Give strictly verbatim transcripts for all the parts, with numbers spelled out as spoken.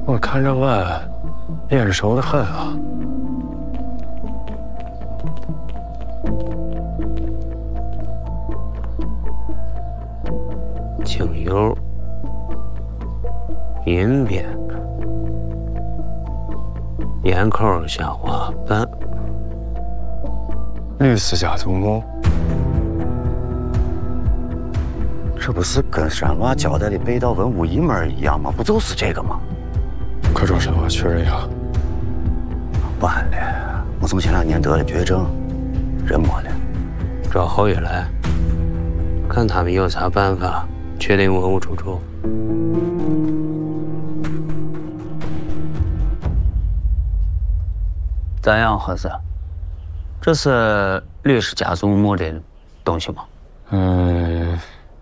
我看这案眼熟的很啊。 精油、银边、眼口下花瓣、 吕氏家族墓， 这不是跟山娃交代的北道文物一门一样吗？不就是这个吗？ 快找山娃确认一下。 完了，我从前两年得了绝症，人没了。 找侯爷来，看他们有啥办法确定文物出处。咋样，何子？这是吕氏家族墓的东西吗？ 嗯，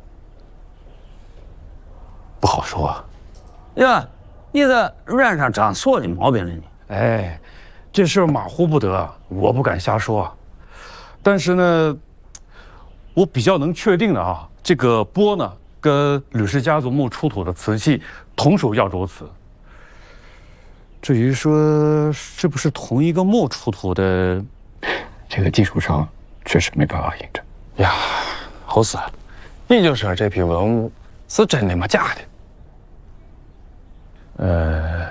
不好说。 呀，你这染上张锁的毛病了呢？ 哎，这事儿马虎不得，我不敢瞎说。但是呢，我比较能确定的啊，这个钵呢，跟吕氏家族墓出土的瓷器同属耀州瓷。至于说是不是同一个墓出土的， 这个技术上确实没办法印证。呀，侯四，你就说这批文物是真的吗？假的？呃，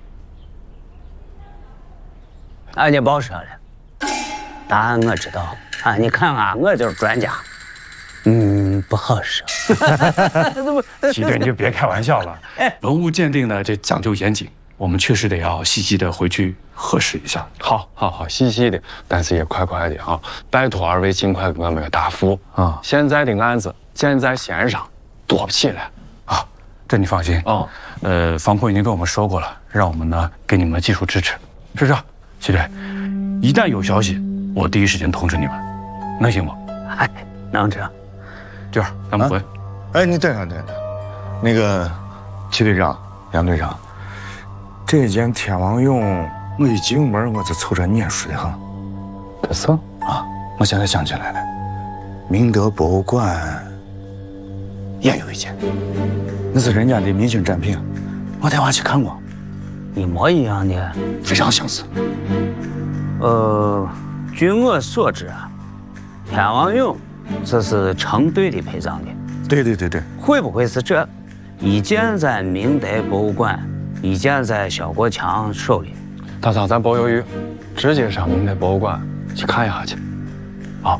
俺就别说了，答案我知道啊！你看啊，我就是专家。嗯，不好说。 齐队，你就别开玩笑了。哎，文物鉴定呢，这讲究严谨，我们确实得要细细的回去核实一下。 好，好，好，细细的，但是也快快的啊！拜托二位尽快给我们个答复啊！现在的案子箭在弦上，躲不起来啊！ 这你放心哦。呃，房坤已经跟我们说过了，让我们呢给你们技术支持，是不是？齐队，一旦有消息，我第一时间通知你们，能行不？ 哎，能这样。 娟儿，咱们回。 啊、哎，你等等等等，那个齐队长、杨队长，这件天王俑，我一进门我就瞅着眼熟的很。 可是啊，我现在想起来了，明德博物馆也有一件，那是人家的明星展品，我带娃去看过， 一模一样的， 非常相似。 呃，据我所知啊，天王俑。这是成对的陪葬的， 对对对对， 会不会是这？一件在明德博物馆，一件在萧国强手里。 大嫂，咱不犹豫，直接上明德博物馆去看一下去。好。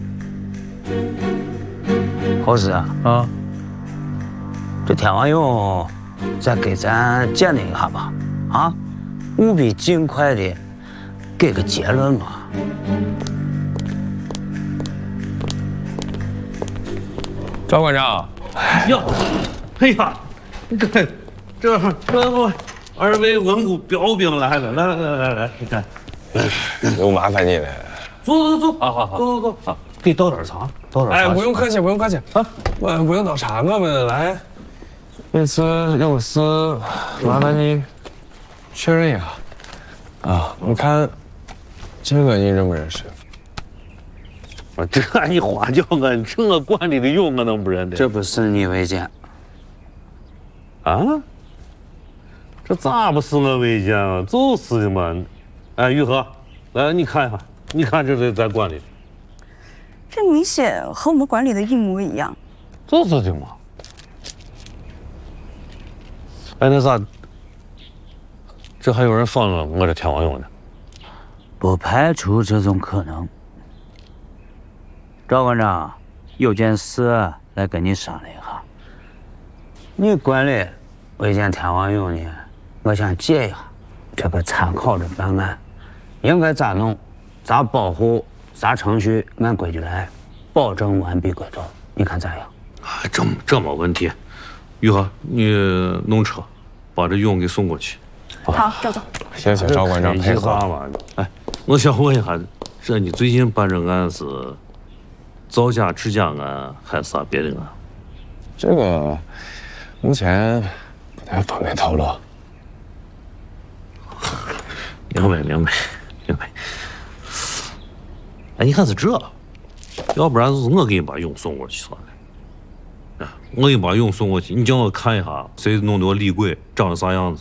侯师啊， 啊， 这天王俑，再给咱鉴定一下吧，啊，务必尽快的给个结论吧。 赵馆长， 哟，哎呀，这这这不二位文物标兵来了，来来来来来，你看， 又麻烦你了。 走走走， 好好好， 走走走，好，给倒点茶，倒点茶。 哎，不用客气，不用客气啊，我不用倒茶，我们来。这次有事麻烦你确认一下啊，你看这个你认不认识？ 我这一花轿俺成了馆里的俑，我能不认得？ 这不是你违建啊？这咋不是我违建啊？就是的嘛。哎，玉和，来你看一下，你看这是在馆里。 这明显和我们馆里的一模一样。 就是的嘛。哎，那啥，这还有人放了我这天王俑呢？ 不排除这种可能。赵馆长，有件事来跟你商量一下。你馆里违建天王俑呢，我想借一下，这个参考着办案，应该咋弄，咋保护，啥程序按规矩来，保证完璧归赵。你看咋样？ 啊，这这没问题。玉和，你弄车把这俑给送过去。 好，赵总。 谢谢赵馆长配合嘛。哎，我想问一下，这你最近办这案是？造假制假案还是啥别的案？ 这个目前不太方便透露。 明白明白明白。哎，你看是这，要不然就是我给你把俑送过去算了。啊，我给你把俑送过去，你叫我看一下谁弄的我厉鬼长得啥样子。